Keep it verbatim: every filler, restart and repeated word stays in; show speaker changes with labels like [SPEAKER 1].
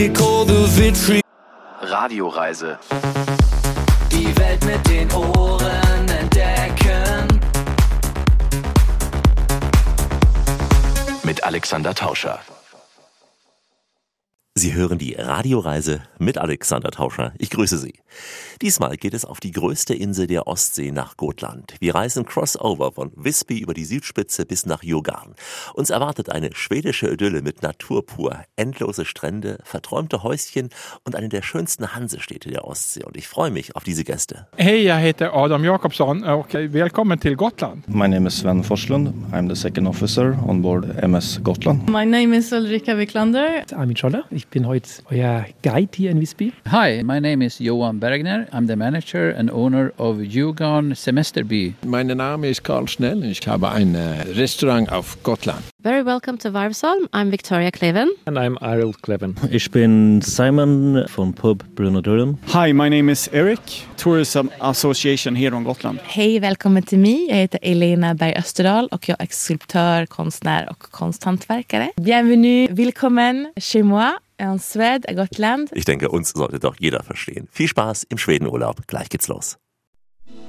[SPEAKER 1] Radioreise.
[SPEAKER 2] Die Welt mit den Ohren entdecken.
[SPEAKER 1] Mit Alexander Tauscher.
[SPEAKER 3] Sie hören die Radioreise mit Alexander Tauscher. Ich grüße Sie. Diesmal geht es auf die größte Insel der Ostsee nach Gotland. Wir reisen Crossover von Visby über die Südspitze bis nach Djurgården. Uns erwartet eine schwedische Idylle mit Natur pur, endlose Strände, verträumte Häuschen und eine der schönsten Hansestädte der Ostsee. Und ich freue mich auf diese Gäste.
[SPEAKER 4] Hej, jag heter Adam Jakobsson och välkommen till Gotland.
[SPEAKER 5] My name is Sven Forslund. I'm the second officer on board M S Gotland.
[SPEAKER 6] My name is Ulrika Wiklander.
[SPEAKER 7] Armin Scholler. Ich bin heute euer Guide hier in Visby.
[SPEAKER 8] Hi, my name is Johan Bergner. I'm the manager and owner of Djurgården Semesterby.
[SPEAKER 9] Mein Name ist Karl Schnell. Ich habe ein Restaurant auf Gotland.
[SPEAKER 10] Very welcome to Varvsholm. I'm Victoria Kleven.
[SPEAKER 7] And I'm Arild Kleven.
[SPEAKER 11] Ich bin Simon von Pub Bruno Durham.
[SPEAKER 12] Hi, my name is Eric, Tourism Association here on Gotland.
[SPEAKER 13] Hej, välkommen till mig. Jag heter Elena Berg Österdal och jag är skulptör, konstnär och konsthantverkare. Bienvenue, willkommen chez moi. En Suède, à Gotland.
[SPEAKER 3] Ich denke, uns sollte doch jeder verstehen. Viel Spaß im Schwedenurlaub. Gleich geht's los.